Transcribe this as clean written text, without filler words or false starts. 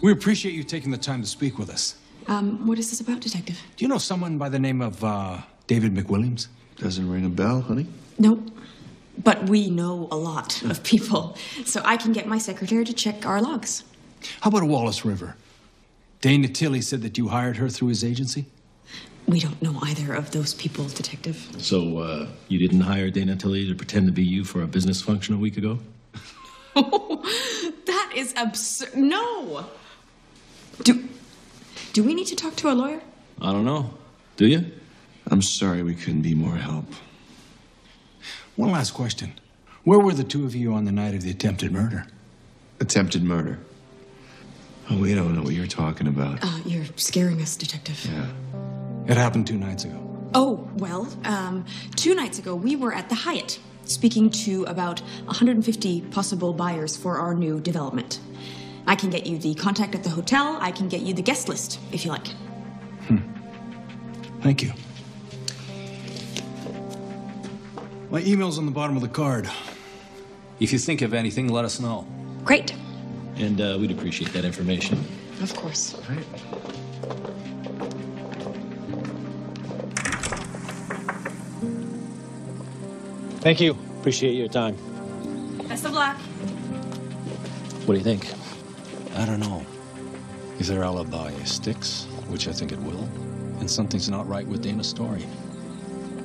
We appreciate you taking the time to speak with us. What is this about, Detective? Do you know someone by the name of David McWilliams? Doesn't ring a bell, honey. Nope. But we know a lot of people, so I can get my secretary to check our logs. How about Wallace River? Dana Tilley said that you hired her through his agency? We don't know either of those people, Detective. So, you didn't hire Dana Tilley to pretend to be you for a business function a week ago? That is absurd. No! Do we need to talk to a lawyer? I don't know. Do you? I'm sorry we couldn't be more help. One last question. Where were the two of you on the night of the attempted murder? Attempted murder. Oh, we don't know what you're talking about. You're scaring us, Detective. Yeah. It happened 2 nights ago. Oh, well, 2 nights ago, we were at the Hyatt, speaking to about 150 possible buyers for our new development. I can get you the contact at the hotel. I can get you the guest list, if you like. Thank you. My email's on the bottom of the card. If you think of anything, let us know. Great. And we'd appreciate that information. Of course. All right. Thank you. Appreciate your time. Best of luck. What do you think? I don't know. If their alibi sticks, which I think it will, and something's not right with Dana's story.